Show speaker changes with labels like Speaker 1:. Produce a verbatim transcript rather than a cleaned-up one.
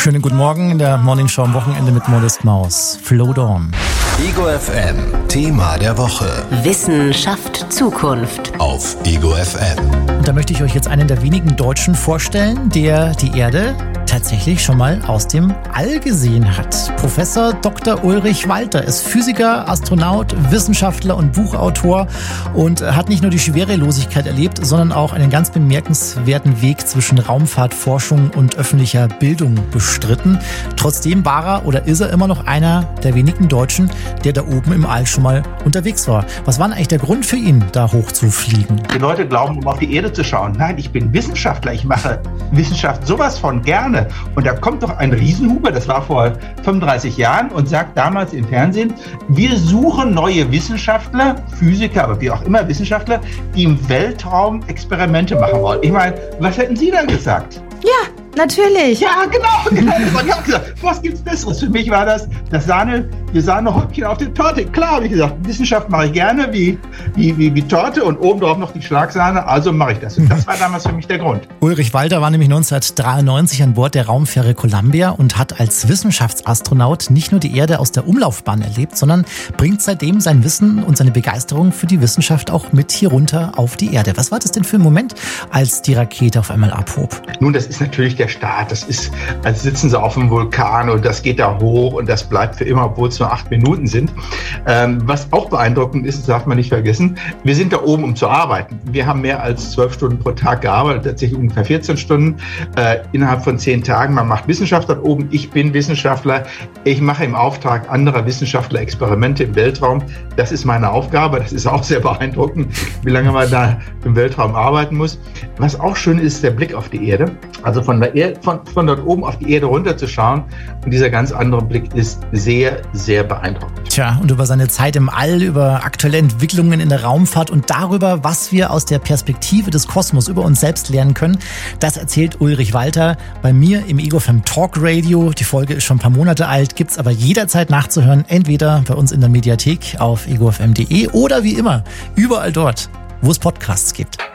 Speaker 1: Schönen guten Morgen in der Morning Show am Wochenende mit Modest Maus. Float On.
Speaker 2: Ego F M, Thema der Woche.
Speaker 3: Wissen schafft Zukunft.
Speaker 2: Auf Ego F M.
Speaker 1: Und da möchte ich euch jetzt einen der wenigen Deutschen vorstellen, der die Erde tatsächlich schon mal aus dem All gesehen hat. Professor Doktor Ulrich Walter ist Physiker, Astronaut, Wissenschaftler und Buchautor und hat nicht nur die Schwerelosigkeit erlebt, sondern auch einen ganz bemerkenswerten Weg zwischen Raumfahrtforschung und öffentlicher Bildung bestritten. Trotzdem war er oder ist er immer noch einer der wenigen Deutschen, der da oben im All schon mal unterwegs war. Was war denn eigentlich der Grund für ihn, da hoch zu fliegen?
Speaker 4: Die Leute glauben, um auf die Erde zu schauen. Nein, ich bin Wissenschaftler, ich mache Wissenschaft sowas von gerne. Und da kommt doch ein Riesenhuber, das war vor fünfunddreißig Jahren, und sagt damals im Fernsehen, wir suchen neue Wissenschaftler, Physiker, aber wie auch immer Wissenschaftler, die im Weltraum Experimente machen wollen. Ich meine, was hätten Sie da gesagt?
Speaker 5: Ja, natürlich.
Speaker 4: Ja, genau, genau. Das habe ich auch gesagt. Was gibt's Besseres? Für mich war das das Sahne, die Sahnehäubchen auf der Torte. Klar, habe ich gesagt, Wissenschaft mache ich gerne wie, wie, wie, wie Torte und obendrauf noch die Schlagsahne, also mache ich das. Und das war damals für mich der Grund.
Speaker 1: Ulrich Walter war nämlich neunzehnhundertdreiundneunzig an Bord der Raumfähre Columbia und hat als Wissenschaftsastronaut nicht nur die Erde aus der Umlaufbahn erlebt, sondern bringt seitdem sein Wissen und seine Begeisterung für die Wissenschaft auch mit hier runter auf die Erde. Was war das denn für ein Moment, als die Rakete auf einmal abhob?
Speaker 4: Nun, das ist natürlich der Start. Das ist, als sitzen sie auf dem Vulkan und das geht da hoch und das bleibt für immer, obwohl es nur acht Minuten sind. Ähm, was auch beeindruckend ist, das darf man nicht vergessen, wir sind da oben, um zu arbeiten. Wir haben mehr als zwölf Stunden pro Tag gearbeitet, tatsächlich ungefähr vierzehn Stunden äh, innerhalb von zehn Tagen. Man macht Wissenschaft dort oben. Ich bin Wissenschaftler. Ich mache im Auftrag anderer Wissenschaftler Experimente im Weltraum. Das ist meine Aufgabe. Das ist auch sehr beeindruckend, wie lange man da im Weltraum arbeiten muss. Was auch schön ist, ist der Blick auf die Erde. Also von, der Erde, von, von dort oben auf die Erde runterzuschauen. Und dieser ganz andere Blick ist sehr, sehr beeindruckend.
Speaker 1: Tja, und über seine Zeit im All, über aktuelle Entwicklungen in der Raumfahrt und darüber, was wir aus der Perspektive des Kosmos über uns selbst lernen können, das erzählt Ulrich Walter bei mir im Ego F M Talk Radio. Die Folge ist schon ein paar Monate alt, gibt's aber jederzeit nachzuhören, entweder bei uns in der Mediathek auf ego f m punkt de oder wie immer überall dort, wo es Podcasts gibt.